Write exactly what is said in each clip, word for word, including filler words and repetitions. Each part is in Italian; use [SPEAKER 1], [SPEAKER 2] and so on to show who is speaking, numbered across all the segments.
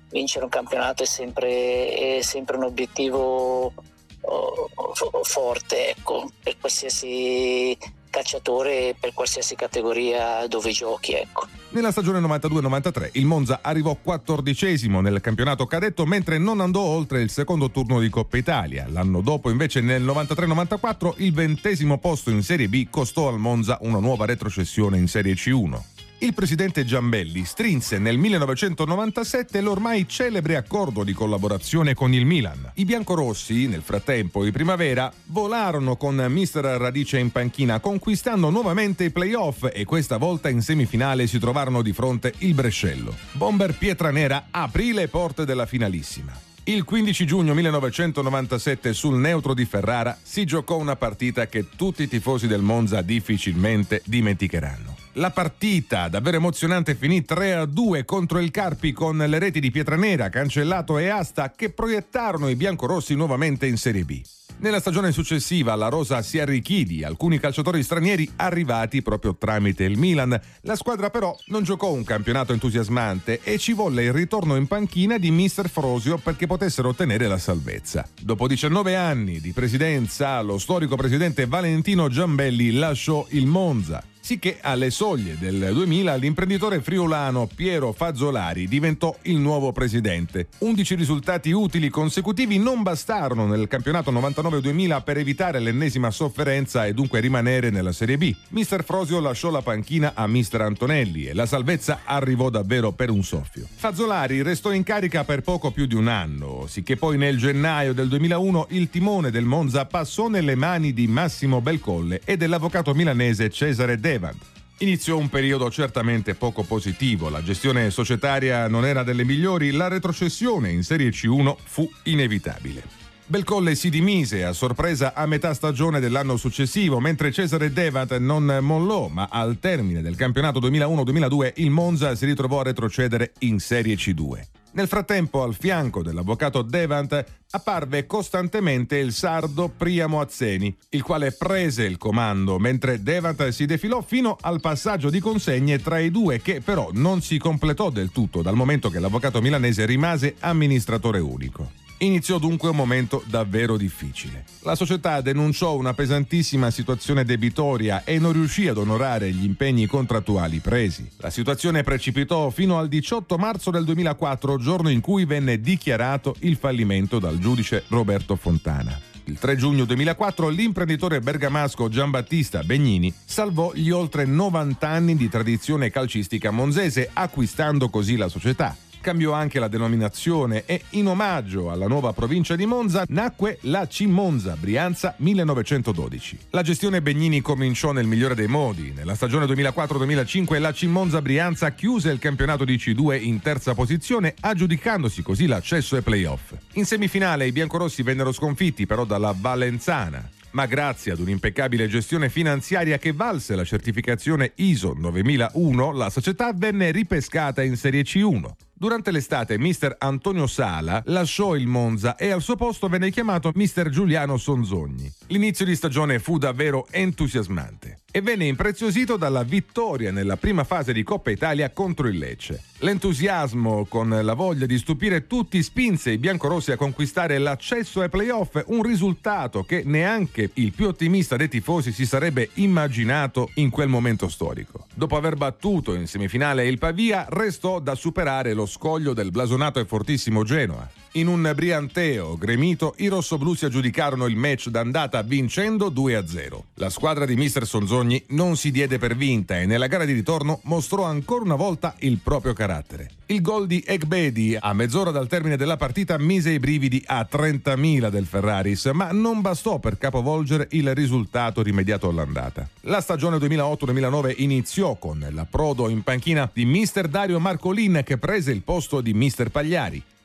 [SPEAKER 1] vincere un campionato è sempre, è sempre un obiettivo oh, forte, ecco, per qualsiasi calciatore, per qualsiasi categoria dove giochi, ecco.
[SPEAKER 2] Nella stagione novantadue novantatré il Monza arrivò quattordicesimo nel campionato cadetto, mentre non andò oltre il secondo turno di Coppa Italia. L'anno dopo, invece, nel novantatré novantaquattro, il ventesimo posto in Serie B costò al Monza una nuova retrocessione in Serie C uno. Il presidente Giambelli strinse nel millenovecentonovantasette l'ormai celebre accordo di collaborazione con il Milan. I biancorossi, nel frattempo i Primavera, volarono con mister Radice in panchina, conquistando nuovamente i playoff, e questa volta in semifinale si trovarono di fronte il Brescello. Bomber Pietranera aprì le porte della finalissima. Il quindici giugno millenovecentonovantasette sul neutro di Ferrara si giocò una partita che tutti i tifosi del Monza difficilmente dimenticheranno. La partita, davvero emozionante, finì tre a due contro il Carpi, con le reti di Pietranera, Cancellato e Asta che proiettarono i biancorossi nuovamente in Serie B. Nella stagione successiva la rosa si arricchì di alcuni calciatori stranieri arrivati proprio tramite il Milan. La squadra però non giocò un campionato entusiasmante e ci volle il ritorno in panchina di mister Frosio perché potessero ottenere la salvezza. Dopo diciannove anni di presidenza, lo storico presidente Valentino Giambelli lasciò il Monza. Sicché alle soglie del duemila l'imprenditore friulano Piero Fazzolari diventò il nuovo presidente. undici risultati utili consecutivi non bastarono nel campionato novantanove duemila per evitare l'ennesima sofferenza e dunque rimanere nella Serie B. mister Frosio lasciò la panchina a mister Antonelli e la salvezza arrivò davvero per un soffio. Fazzolari restò in carica per poco più di un anno, sicché poi nel gennaio del duemilauno il timone del Monza passò nelle mani di Massimo Belcolle e dell'avvocato milanese Cesare De. Iniziò un periodo certamente poco positivo, la gestione societaria non era delle migliori, la retrocessione in Serie C uno fu inevitabile. Belcolle si dimise a sorpresa a metà stagione dell'anno successivo, mentre Cesare Devat non mollò, ma al termine del campionato duemilauno duemiladue il Monza si ritrovò a retrocedere in Serie C due. Nel frattempo, al fianco dell'avvocato Devant, apparve costantemente il sardo Priamo Azzeni, il quale prese il comando, mentre Devant si defilò fino al passaggio di consegne tra i due, che però non si completò del tutto, dal momento che l'avvocato milanese rimase amministratore unico. Iniziò dunque un momento davvero difficile. La società denunciò una pesantissima situazione debitoria e non riuscì ad onorare gli impegni contrattuali presi. La situazione precipitò fino al diciotto marzo del duemilaquattro, giorno in cui venne dichiarato il fallimento dal giudice Roberto Fontana. Il tre giugno duemilaquattro l'imprenditore bergamasco Giambattista Begnini salvò gli oltre novanta anni di tradizione calcistica monzese, acquistando così la società. Cambiò anche la denominazione e in omaggio alla nuova provincia di Monza nacque la C Monza Brianza millenovecentododici. La gestione Begnini cominciò nel migliore dei modi. Nella stagione duemilaquattro duemilacinque la C Monza Brianza chiuse il campionato di C due in terza posizione, aggiudicandosi così l'accesso ai playoff. In semifinale i biancorossi vennero sconfitti però dalla Valenzana, ma grazie ad un'impeccabile gestione finanziaria che valse la certificazione I S O novemilauno, la società venne ripescata in Serie C uno. Durante l'estate mister Antonio Sala lasciò il Monza e al suo posto venne chiamato mister Giuliano Sonzogni. L'inizio di stagione fu davvero entusiasmante e venne impreziosito dalla vittoria nella prima fase di Coppa Italia contro il Lecce. L'entusiasmo con la voglia di stupire tutti spinse i biancorossi a conquistare l'accesso ai playoff, un risultato che neanche il più ottimista dei tifosi si sarebbe immaginato in quel momento storico. Dopo aver battuto in semifinale il Pavia, restò da superare lo scoglio del blasonato e fortissimo Genoa. In un brillanteo gremito, i rossoblù si aggiudicarono il match d'andata vincendo due a zero. La squadra di mister Sonzogni non si diede per vinta e nella gara di ritorno mostrò ancora una volta il proprio carattere. Il gol di Egbedi a mezz'ora dal termine della partita mise i brividi a trentamila del Ferraris, ma non bastò per capovolgere il risultato rimediato all'andata. La stagione duemilaotto duemilanove iniziò con l'approdo in panchina di mister Dario Marcolin, che prese il posto di mister Pagliari.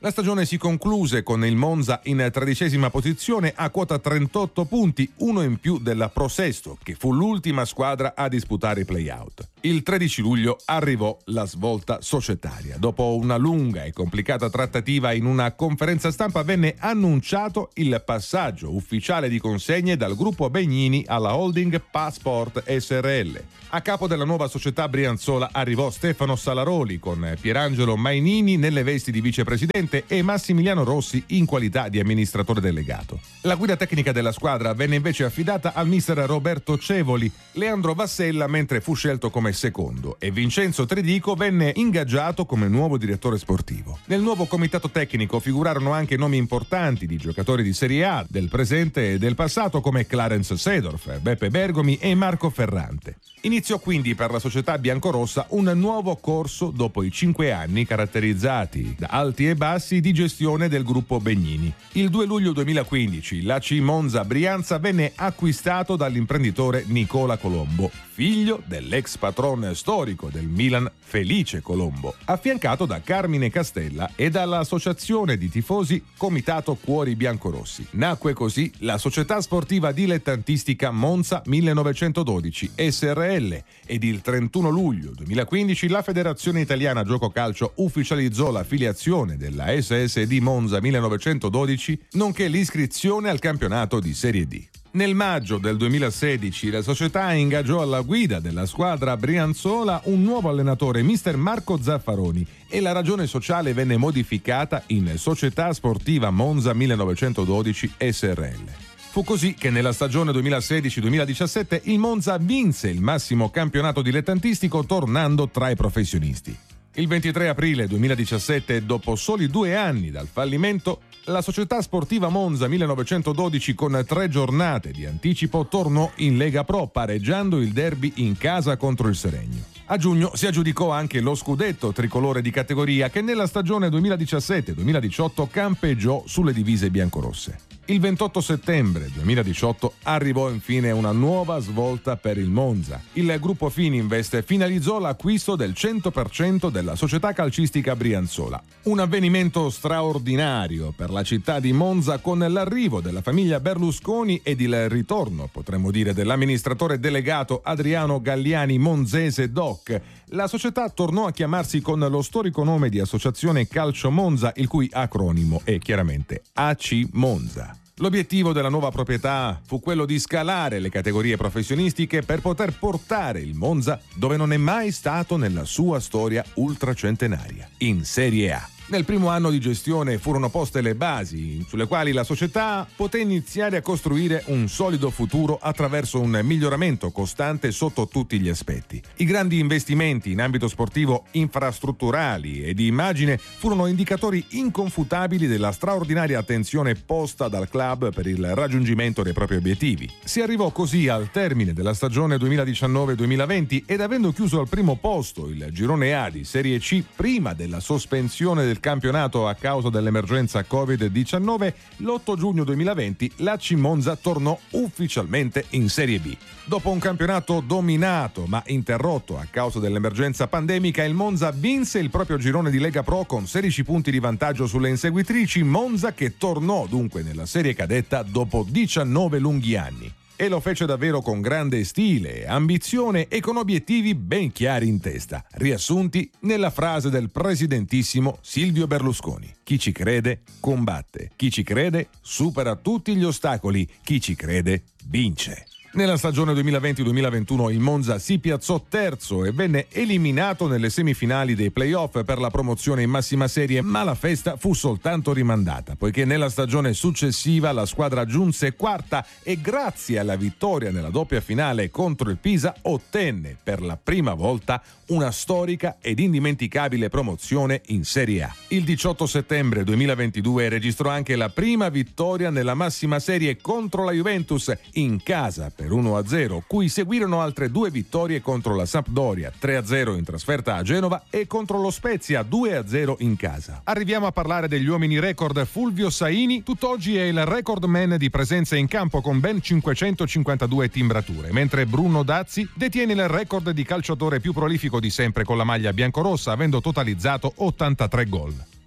[SPEAKER 2] La stagione si concluse con il Monza in tredicesima posizione a quota trentotto punti, uno in più della Pro Sesto, che fu l'ultima squadra a disputare i play-out. Il tredici luglio arrivò la svolta societaria. Dopo una lunga e complicata trattativa, in una conferenza stampa venne annunciato il passaggio ufficiale di consegne dal gruppo Begnini alla holding Passport S R L. A capo della nuova società brianzola arrivò Stefano Salaroli, con Pierangelo Mainini nelle vesti di vicepresidente e Massimiliano Rossi in qualità di amministratore delegato. La guida tecnica della squadra venne invece affidata al mister Roberto Cevoli, Leandro Vassella mentre fu scelto come secondo e Vincenzo Tridico venne ingaggiato come nuovo direttore sportivo. Nel nuovo comitato tecnico figurarono anche nomi importanti di giocatori di Serie A del presente e del passato come Clarence Seedorf, Beppe Bergomi e Marco Ferrante. Iniziò quindi per la società biancorossa un nuovo corso dopo i cinque anni caratterizzati da alti e bassi di gestione del gruppo Begnini. Il due luglio duemilaquindici l'A C Monza Brianza venne acquistato dall'imprenditore Nicola Colombo, figlio dell'ex patron storico del Milan Felice Colombo, affiancato da Carmine Castella e dall'associazione di tifosi Comitato Cuori Biancorossi. Nacque così la società sportiva dilettantistica Monza millenovecentododici S R L ed il trentuno luglio duemilaquindici la Federazione Italiana Gioco Calcio ufficializzò l'affiliazione della S S D Monza millenovecentododici nonché l'iscrizione al campionato di Serie D. Nel maggio del duemilasedici la società ingaggiò alla guida della squadra brianzola un nuovo allenatore, mister Marco Zaffaroni, e la ragione sociale venne modificata in Società Sportiva Monza millenovecentododici S R L. Fu così che nella stagione duemilasedici duemiladiciassette il Monza vinse il massimo campionato dilettantistico tornando tra i professionisti. Il ventitré aprile duemiladiciassette, dopo soli due anni dal fallimento, la Società Sportiva Monza millenovecentododici con tre giornate di anticipo tornò in Lega Pro pareggiando il derby in casa contro il Seregno. A giugno si aggiudicò anche lo scudetto tricolore di categoria che nella stagione duemiladiciassette duemiladiciotto campeggiò sulle divise biancorosse. Il ventotto settembre duemiladiciotto arrivò infine una nuova svolta per il Monza. Il gruppo Fininvest finalizzò l'acquisto del cento per cento della società calcistica brianzola. Un avvenimento straordinario per la città di Monza con l'arrivo della famiglia Berlusconi ed il ritorno, potremmo dire, dell'amministratore delegato Adriano Galliani Monzese Doc. La società tornò a chiamarsi con lo storico nome di Associazione Calcio Monza, il cui acronimo è chiaramente A C Monza. L'obiettivo della nuova proprietà fu quello di scalare le categorie professionistiche per poter portare il Monza dove non è mai stato nella sua storia ultracentenaria, in Serie A. Nel primo anno di gestione furono poste le basi sulle quali la società poté iniziare a costruire un solido futuro attraverso un miglioramento costante sotto tutti gli aspetti. I grandi investimenti in ambito sportivo, infrastrutturali e di immagine furono indicatori inconfutabili della straordinaria attenzione posta dal club per il raggiungimento dei propri obiettivi. Si arrivò così al termine della stagione duemiladiciannove duemilaventi ed avendo chiuso al primo posto il girone A di Serie C prima della sospensione del campionato a causa dell'emergenza covid diciannove, l'otto giugno duemilaventi l'A C Monza tornò ufficialmente in Serie B. Dopo un campionato dominato ma interrotto a causa dell'emergenza pandemica, il Monza vinse il proprio girone di Lega Pro con sedici punti di vantaggio sulle inseguitrici, Monza che tornò dunque nella serie cadetta dopo diciannove lunghi anni. E lo fece davvero con grande stile, ambizione e con obiettivi ben chiari in testa, riassunti nella frase del presidentissimo Silvio Berlusconi: chi ci crede combatte, chi ci crede supera tutti gli ostacoli, chi ci crede vince. Nella stagione duemilaventi duemilaventuno il Monza si piazzò terzo e venne eliminato nelle semifinali dei playoff per la promozione in massima serie, ma la festa fu soltanto rimandata, poiché nella stagione successiva la squadra giunse quarta e grazie alla vittoria nella doppia finale contro il Pisa ottenne per la prima volta una storica ed indimenticabile promozione in Serie A. Il diciotto settembre duemilaventidue registrò anche la prima vittoria nella massima serie contro la Juventus in casa per uno a zero, cui seguirono altre due vittorie contro la Sampdoria, tre a zero in trasferta a Genova e contro lo Spezia, due a zero in casa. Arriviamo a parlare degli uomini record. Fulvio Saini tutt'oggi è il record man di presenza in campo con ben cinquecentocinquantadue timbrature, mentre Bruno Dazzi detiene il record di calciatore più prolifico di sempre con la maglia biancorossa, avendo totalizzato ottantatré gol.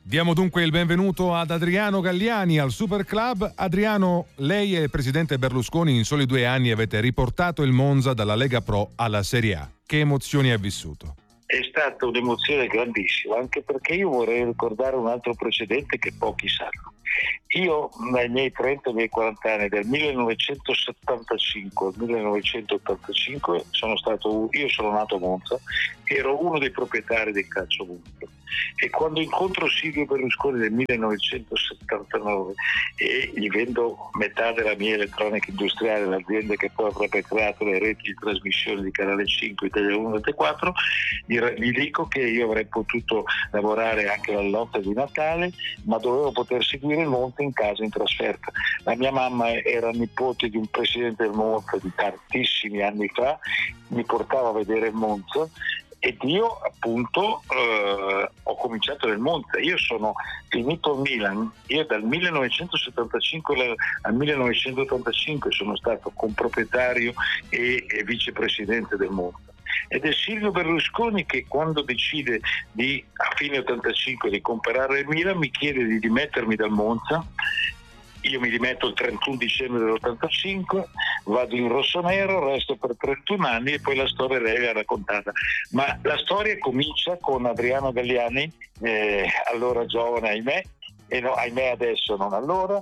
[SPEAKER 2] Diamo dunque il benvenuto ad Adriano Galliani al Super Club. Adriano, lei e il presidente Berlusconi in soli due anni avete riportato il Monza dalla Lega Pro alla Serie A. Che emozioni ha vissuto?
[SPEAKER 3] È stata un'emozione grandissima, anche perché io vorrei ricordare un altro precedente che pochi sanno. Io nei miei trenta, nei miei quaranta anni, dal millenovecentosettantacinque al millenovecentottantacinque sono stato, io sono nato a Monza, ero uno dei proprietari del calcio Monza, e quando incontro Silvio Berlusconi nel millenovecentosettantanove e gli vendo metà della mia elettronica industriale, l'azienda che poi avrebbe creato le reti di trasmissione di Canale cinque, Italia uno e quattro, gli, gli dico che io avrei potuto lavorare anche la notte di Natale, ma dovevo poter seguire il Monza in casa in trasferta. La mia mamma era nipote di un presidente del Monza di tantissimi anni fa, mi portava a vedere il Monza ed io appunto eh, ho cominciato nel Monza. Io sono finito al Milan, io dal millenovecentosettantacinque al millenovecentottantacinque sono stato comproprietario e, e vicepresidente del Monza. Ed è Silvio Berlusconi che quando decide di, a fine ottantacinque, di comprare il Milan, mi chiede di dimettermi dal Monza. Io mi dimetto il trentuno dicembre dell'ottantacinque, vado in rossonero, resto per trentuno anni e poi la storia lei l'ha raccontata. Ma la storia comincia con Adriano Galliani, eh, allora giovane ahimè, e no, ahimè adesso non allora,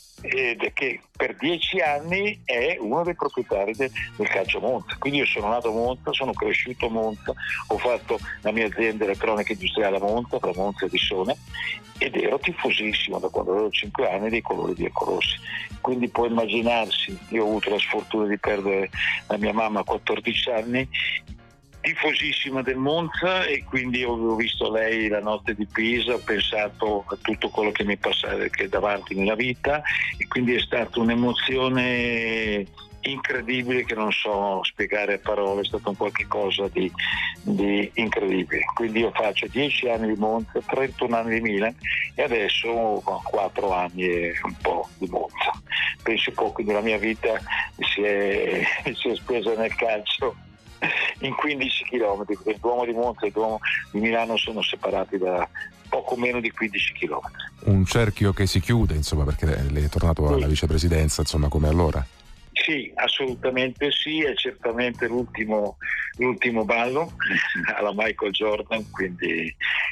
[SPEAKER 3] ed che per dieci anni è uno dei proprietari de, del calcio Monza. Quindi io sono nato a Monza, sono cresciuto a Monza, ho fatto la mia azienda elettronica industriale a Monza, tra Monza e Dissone, ed ero tifosissimo da quando avevo cinque anni dei colori biancorossi. Quindi puoi immaginarsi, io ho avuto la sfortuna di perdere la mia mamma a quattordici anni, tifosissima del Monza, e quindi ho visto lei la notte di Pisa, ho pensato a tutto quello che mi passava che è davanti nella vita, e quindi è stata un'emozione incredibile che non so spiegare a parole, è stato un qualche cosa di, di incredibile. Quindi io faccio dieci anni di Monza, trentuno anni di Milan e adesso ho quattro anni e un po' di Monza. Penso poco, quindi la mia vita si è, si è spesa nel calcio in quindici chilometri. Il Duomo di Monza e il Duomo di Milano sono separati da poco meno di quindici chilometri.
[SPEAKER 2] Un cerchio che si chiude, insomma, perché lei è tornato alla vicepresidenza, insomma, come allora?
[SPEAKER 3] Sì, assolutamente sì, è certamente l'ultimo, l'ultimo ballo alla Michael Jordan, quindi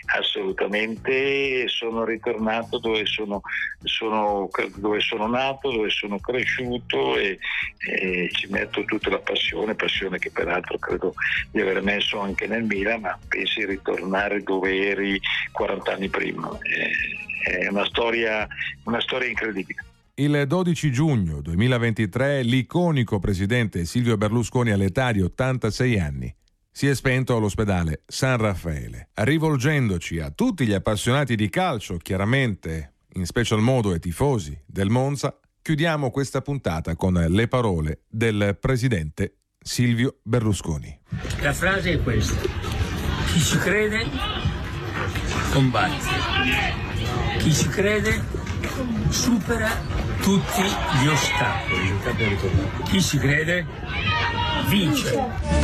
[SPEAKER 3] assolutamente sono ritornato dove sono, sono, dove sono nato, dove sono cresciuto, e, e ci metto tutta la passione, passione che peraltro credo di aver messo anche nel Milan, ma pensi di ritornare dove eri quaranta anni prima. È, è una storia, una storia incredibile.
[SPEAKER 2] Il dodici giugno duemilaventitré l'iconico presidente Silvio Berlusconi, all'età di ottantasei anni, si è spento all'ospedale San Raffaele. Rivolgendoci a tutti gli appassionati di calcio, chiaramente in special modo ai tifosi del Monza, chiudiamo questa puntata con le parole del presidente Silvio Berlusconi.
[SPEAKER 4] La frase è questa: chi ci crede combatte, chi ci crede supera tutti gli ostacoli, chi ci crede vince.